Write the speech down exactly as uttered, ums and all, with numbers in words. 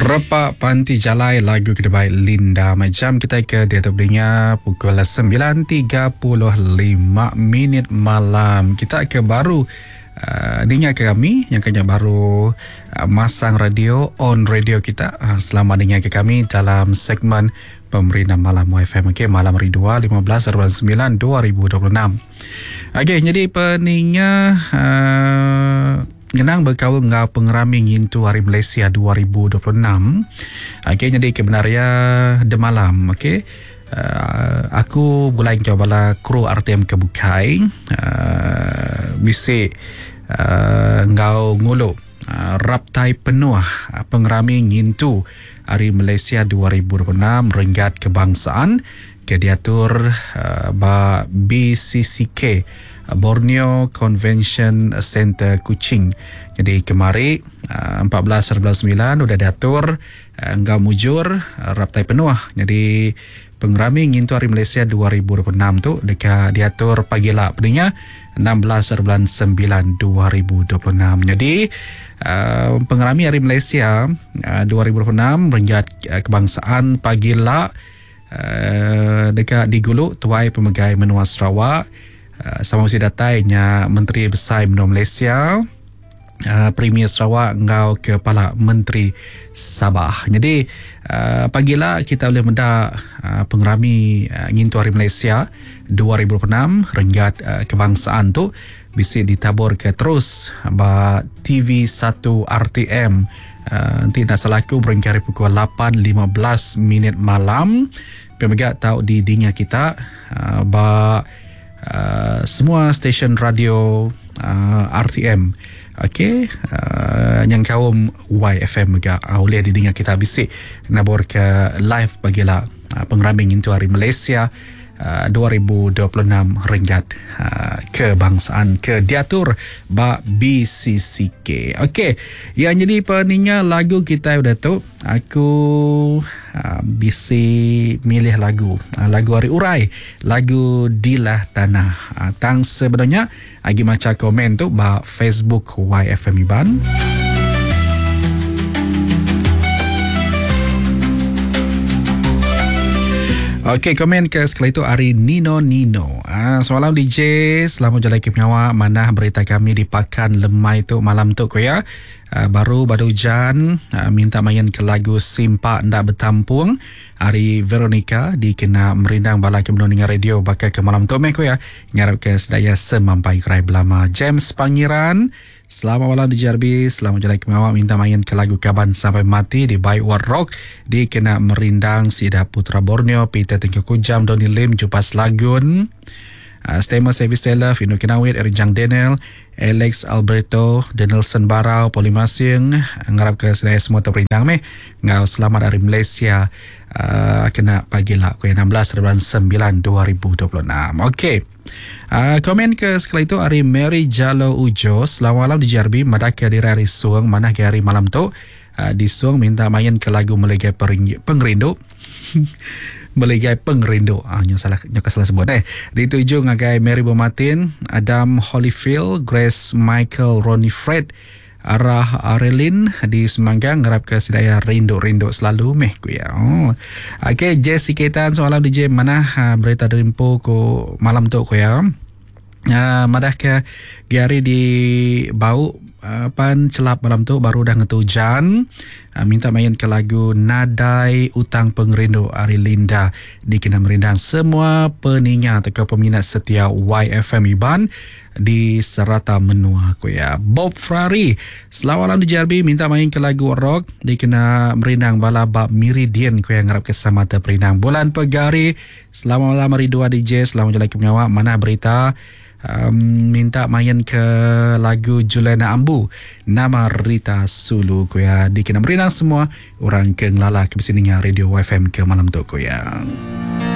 Repak Panti Jalai, lagu terbaik Linda. Macam kita ke dia terdengar pukul sembilan tiga puluh lima minit malam. Kita ke baru uh, dengar ke kami yang kena baru uh, masang radio on radio kita. Uh, selamat dengar ke kami dalam segmen Pemerintah Malam Y F M. Okay, malam hari dua, lima belas sembilan dua ribu dua puluh enam. Okay, jadi peninga uh, Genang berkawal ngau pengerami ngintu Hari Malaysia dua ribu dua puluh enam. Okey, jadi kebenarnya de malam. Okey. Uh, aku mulai coba lah kru R T M kebukai. Uh, bisik uh, ngau ngulu. Uh, raptai penuh uh, pengerami ngintu Hari Malaysia dua ribu dua puluh enam Renggat Kebangsaan ke diatur uh, ba B C C K Borneo Convention Center Kuching. Jadi kemari uh, empat belas sembilan sudah diatur uh, enggak mujur uh, raptai penuh. Jadi pengerami ngintu Hari Malaysia dua ribu dua puluh enam tu dekat diatur pagi lah pedenya enam belas sembilan dua ribu dua puluh enam. Jadi uh, pengerami Hari Malaysia uh, dua ribu dua puluh enam Renggat uh, Kebangsaan pagi lah uh, dekat di Gulu Tuai Pemegai Menua Sarawak. Uh, sama mesti datanya Menteri Besar Menua Malaysia, uh, Premier Sarawak ngau Kepala Menteri Sabah. Jadi uh, pagilah kita boleh mendak uh, pengerami uh, ngintu Hari Malaysia dua ribu dua puluh enam Renggat uh, Kebangsaan tu bisa ditabur ke terus ba T V satu R T M. Uh, nanti nak selaku berengkari pukul lapan lima belas minit malam. Pemegat tahu di dinya kita uh, ba Uh, semua stesen radio uh, R T M. Okey, uh, yang kaum Y F M juga uh, boleh didengar kita bisik nabur ke live bagilah uh, pengerami ngintu Hari Malaysia uh, dua ribu dua puluh enam Renggat uh, Kebangsaan ke diatur ba B C C K. Okey, yang jadi peninga lagu kita udah tu aku uh, bisa milih lagu uh, lagu Hari Urai, lagu Dilah Tanah. uh, tang sebenarnya agi macam komen tu ba Facebook Y F M Iban. Okey, komen ke sekali itu Ari Nino Nino. Ah, semalam D J selamat jalan ke penyawa mana berita kami di Pakan Lemai tu malam tu ko ya. Ah, baru baru hujan ah, minta main ke lagu Simpak Ndak Bertampung. Ari Veronica dikena merindang bala ke mendengar radio bakal ke malam tu me ko ya. Ngarap ke sedaya semampai kerai belama James Pangeran. Selamat malam di J R B. Selamat jalan ke mawak minta main ke lagu Kaban Sampai Mati di Baik War Rock. Di kena merindang Sida Putra Borneo, Peter Tengku Kujam, Donny Lim, Jupas Lagun, uh, Stema Sevi Stella, Vino Kinawit, Erinjang Daniel, Alex Alberto, Danielson Barau, Polimasing. Ngarap ke sedaya semua terperindang meh. Ngau selamat Hari Malaysia uh, kena pagilah ku enam belas sembilan dua ribu dua puluh enam. Okey. Uh, komen ke sekali itu Hari Mary Jalo Ujo. Selamat malam di J R B. Madak ke diri Hari Suang. Mana ke hari malam tu uh, di Suang minta main ke lagu Melegai Pengrindu. Melegai Pengrindu. Ah, nyo salah nyo salah sebut eh. Dituju ngagai Mary Bomatin, Adam Holyfield, Grace Michael, Ronnie Fred, Arah Arelin di Semanggang. Ngarap ke sedaya rindu-rindu selalu meh ku ya. Oh. Okey, Jessica Tan soalan D J mana ha, berita drimpo ko malam tu ko ya. Uh, madah ke Gary di bau uh, pan celap malam tu baru dah ngetujan. Uh, minta main ke lagu Nadai Utang Pengrindu Ari Linda dikena merindang semua peningat atau peminat setia Y F M Iban di serata menua ko ya. Bob Ferrari selamat malam di J R B minta main ke lagu rock dikena merindang bala bab Meridian ko yang ngarap ke samata perindang Bulan Pegari. Selamat malam hari dua D J selamat jalan ke penyawa mana berita. Um, minta main ke lagu Julena Ambu nama Rita Sulu ko ya dikena merindang semua orang ke ngelala ke sini radio Y F M ke malam tu ko ya.